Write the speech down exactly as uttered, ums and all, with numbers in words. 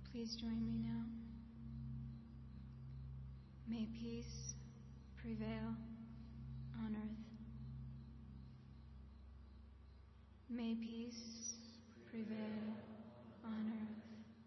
Please join me now. May peace prevail on earth. May peace prevail on earth.